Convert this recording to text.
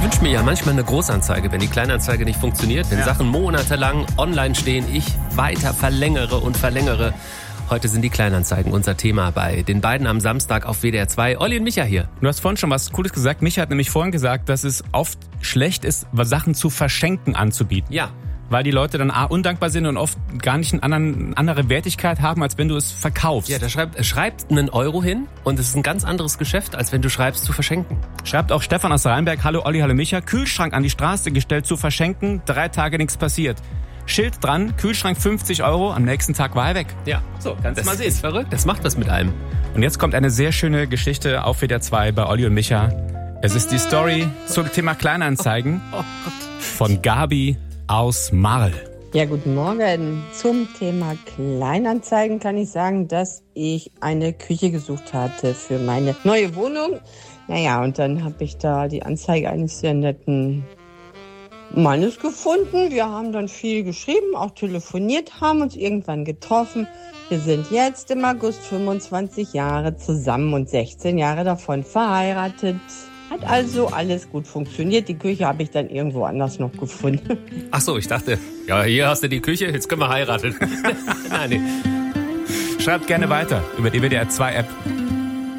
wünsche mir ja manchmal eine Großanzeige, wenn die Kleinanzeige nicht funktioniert, wenn Sachen monatelang online stehen, ich weiter verlängere und verlängere. Heute sind die Kleinanzeigen unser Thema bei den beiden am Samstag auf WDR 2. Olli und Micha hier. Du hast vorhin schon was Cooles gesagt. Micha hat nämlich vorhin gesagt, dass es oft schlecht ist, Sachen zu verschenken anzubieten. Ja. Weil die Leute dann undankbar sind und oft gar nicht eine andere Wertigkeit haben, als wenn du es verkaufst. Ja, da schreibt einen Euro hin und es ist ein ganz anderes Geschäft, als wenn du schreibst zu verschenken. Schreibt auch Stefan aus Rheinberg, hallo Olli, hallo Micha, Kühlschrank an die Straße gestellt zu verschenken, 3 Tage nichts passiert. Schild dran, Kühlschrank 50 Euro, am nächsten Tag war er weg. Ja, so, kannst du mal sehen. Das ist verrückt, das macht was mit einem. Und jetzt kommt eine sehr schöne Geschichte auf WDR 2 bei Olli und Micha. Es ist die Story zum Thema Kleinanzeigen von Gabi aus Marl. Ja, guten Morgen. Zum Thema Kleinanzeigen kann ich sagen, dass ich eine Küche gesucht hatte für meine neue Wohnung. Naja, und dann habe ich da die Anzeige eines sehr netten Mannes gefunden. Wir haben dann viel geschrieben, auch telefoniert, haben uns irgendwann getroffen. Wir sind jetzt im August 25 Jahre zusammen und 16 Jahre davon verheiratet. Hat also alles gut funktioniert. Die Küche habe ich dann irgendwo anders noch gefunden. Ach so, ich dachte, ja, hier hast du die Küche, jetzt können wir heiraten. Nein, nee. Schreibt gerne weiter über die WDR 2 App.